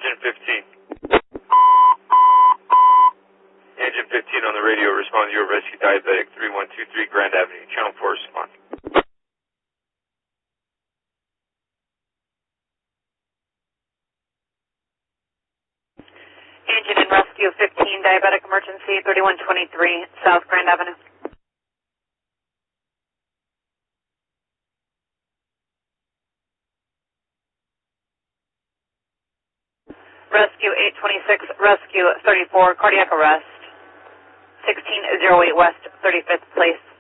Engine 15. Engine 15 on the radio, respond to your rescue diabetic 3123 Grand Avenue. Channel 4, respond. Engine and rescue 15, diabetic emergency 3123 South Grand Avenue. Rescue 826, rescue 34, cardiac arrest, 1608 West 35th Place.